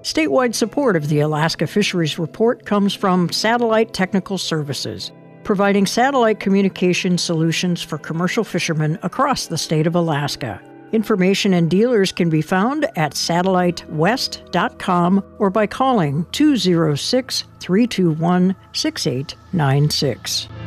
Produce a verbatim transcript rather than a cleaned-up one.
Statewide support of the Alaska Fisheries Report comes from Satellite Technical Services, providing satellite communication solutions for commercial fishermen across the state of Alaska. Information and dealers can be found at satellite west dot com or by calling two oh six, three two one, six eight nine six.